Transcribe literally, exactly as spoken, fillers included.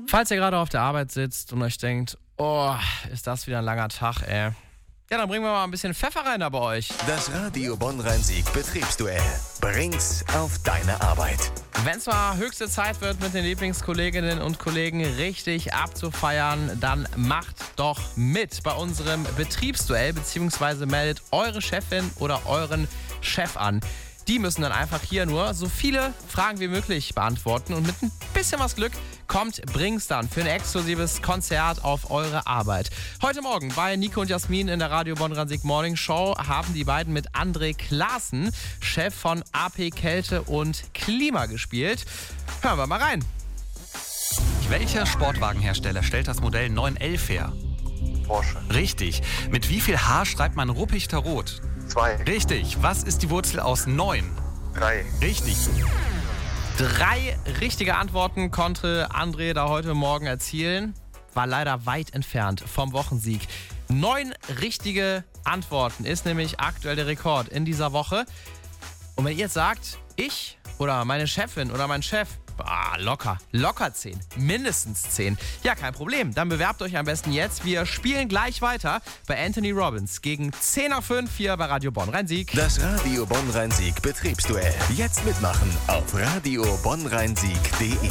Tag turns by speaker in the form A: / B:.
A: Falls ihr gerade auf der Arbeit sitzt und euch denkt, oh, ist das wieder ein langer Tag, ey. Ja, dann bringen wir mal ein bisschen Pfeffer rein da bei euch.
B: Das Radio Bonn-Rhein-Sieg Betriebsduell. Bring's auf deine Arbeit.
A: Wenn es mal höchste Zeit wird, mit den Lieblingskolleginnen und Kollegen richtig abzufeiern, dann macht doch mit bei unserem Betriebsduell, beziehungsweise meldet eure Chefin oder euren Chef an. Die müssen dann einfach hier nur so viele Fragen wie möglich beantworten und mit ein bisschen was Glück kommt Bring's dann für ein exklusives Konzert auf eure Arbeit. Heute Morgen bei Nico und Jasmin in der Radio Bonn-Rhein-Sieg Morning Show haben die beiden mit André Klaassen, Chef von A P Kälte und Klima, gespielt. Hören wir mal rein.
C: Welcher Sportwagenhersteller stellt das Modell neun elf her?
D: Porsche.
C: Richtig. Mit wie viel H schreibt man Ruppichter Rot?
D: Zwei.
C: Richtig. Was ist die Wurzel aus neun?
D: Drei.
C: Richtig.
A: Drei richtige Antworten konnte André da heute Morgen erzielen. War leider weit entfernt vom Wochensieg. Neun richtige Antworten ist nämlich aktuell der Rekord in dieser Woche. Und wenn ihr jetzt sagt, ich oder meine Chefin oder mein Chef, ah, locker, locker zehn, mindestens zehn. Ja, kein Problem. Dann bewerbt euch am besten jetzt. Wir spielen gleich weiter bei Anthony Robbins gegen zehn nach fünf hier bei Radio Bonn-Rhein-Sieg.
B: Das Radio Bonn-Rhein-Sieg Betriebsduell. Jetzt mitmachen auf radio bonn rhein sieg punkt de.